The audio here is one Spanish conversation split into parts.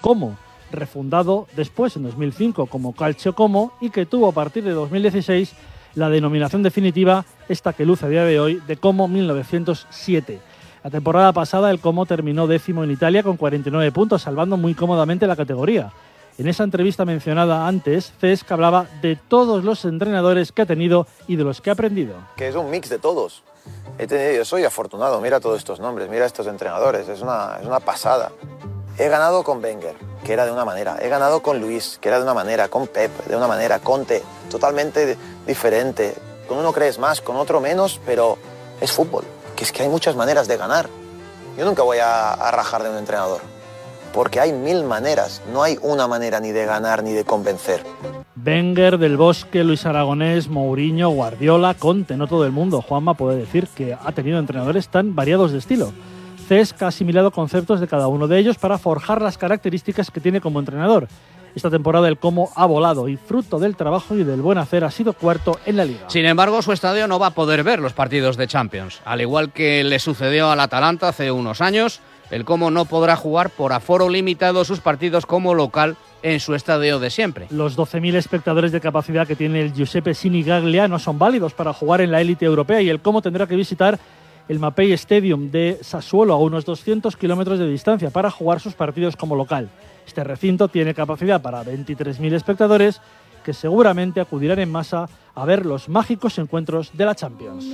Como, refundado después en 2005 como Calcio Como y que tuvo a partir de 2016 la denominación definitiva, esta que luce a día de hoy, de Como 1907. La temporada pasada el Como terminó 10º en Italia con 49 puntos, salvando muy cómodamente la categoría. En esa entrevista mencionada antes, Cesc hablaba de todos los entrenadores que ha tenido y de los que ha aprendido. Que es un mix de todos. Yo soy afortunado, mira todos estos nombres, mira estos entrenadores, es una pasada. He ganado con Wenger, que era de una manera. He ganado con Luis, que era de una manera. Con Pep, de una manera. Conte, totalmente diferente. Con uno crees más, con otro menos, pero es fútbol. Que es que hay muchas maneras de ganar. Yo nunca voy a rajar de un entrenador. Porque hay 1000 maneras. No hay una manera ni de ganar ni de convencer. Wenger, Del Bosque, Luis Aragonés, Mourinho, Guardiola, Conte. No todo el mundo, Juanma, puede decir que ha tenido entrenadores tan variados de estilo. Cesc ha asimilado conceptos de cada uno de ellos para forjar las características que tiene como entrenador. Esta temporada el Como ha volado y fruto del trabajo y del buen hacer ha sido cuarto en la Liga. Sin embargo, su estadio no va a poder ver los partidos de Champions. Al igual que le sucedió al Atalanta hace unos años, el Como no podrá jugar por aforo limitado sus partidos como local en su estadio de siempre. Los 12.000 espectadores de capacidad que tiene el Giuseppe Sinigaglia no son válidos para jugar en la élite europea y el Como tendrá que visitar el Mapei Stadium de Sassuolo a unos 200 kilómetros de distancia para jugar sus partidos como local. Este recinto tiene capacidad para 23.000 espectadores que seguramente acudirán en masa a ver los mágicos encuentros de la Champions.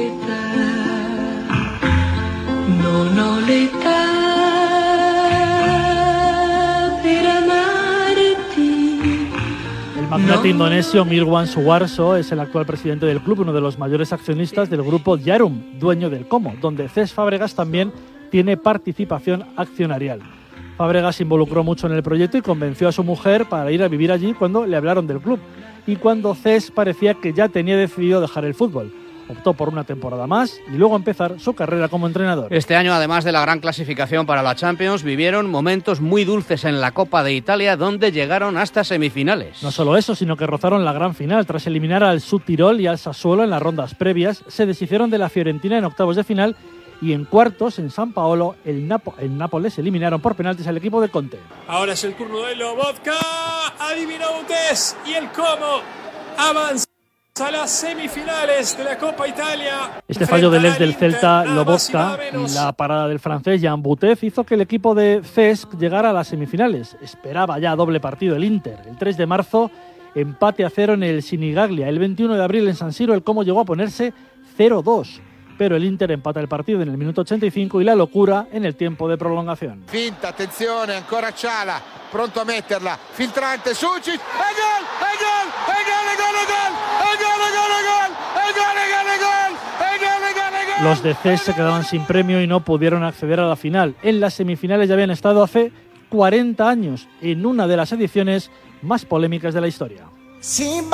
El magnate indonesio Mirwan Suwarso es el actual presidente del club, uno de los mayores accionistas del grupo Djarum, dueño del Como, donde Cesc Fábregas también tiene participación accionarial. Fábregas se involucró mucho en el proyecto y convenció a su mujer para ir a vivir allí cuando le hablaron del club y cuando Cesc parecía que ya tenía decidido dejar el fútbol. Optó por una temporada más y luego empezar su carrera como entrenador. Este año, además de la gran clasificación para la Champions, vivieron momentos muy dulces en la Copa de Italia, donde llegaron hasta semifinales. No solo eso, sino que rozaron la gran final. Tras eliminar al Südtirol y al Sassuolo en las rondas previas, se deshicieron de la Fiorentina en octavos de final y en cuartos, en San Paolo, el Nápoles eliminaron por penaltis al equipo de Conte. Ahora es el turno de Lobotka. Adivina Butés y el Como avanza a las semifinales de la Copa Italia. Este fallo del ex del Celta, Lobotka, y la parada del francés Jean Boutef hizo que el equipo de Cesc llegara a las semifinales. Esperaba ya doble partido el Inter. El 3 de marzo, empate a 0 en el Sinigaglia. El 21 de abril en San Siro el Como llegó a ponerse 0-2. Pero el Inter empata el partido en el minuto 85 y la locura en el tiempo de prolongación. Finta, attenzione, ancora Ciala, pronto a metterla, filtrante, Sucic, e gol, e gol, e gol, e gol, e gol, e gol, e gol, e gol, e gol, e gol, e gol, e gol, e gol, e gol. Los de Cesc se quedaban sin premio y no pudieron acceder a la final. En las semifinales ya habían estado hace 40 años, en una de las ediciones más polémicas de la historia.